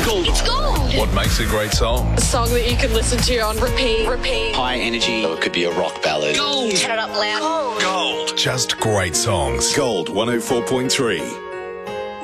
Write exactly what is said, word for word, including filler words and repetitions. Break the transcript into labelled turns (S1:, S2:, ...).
S1: Gold.
S2: It's gold.
S3: What makes a great song?
S2: A song that you can listen to on repeat, repeat.
S1: High energy.
S4: Or it could be a rock ballad.
S1: Gold.
S2: Turn it up loud.
S3: Gold. Just great songs.
S5: Gold one oh four point three.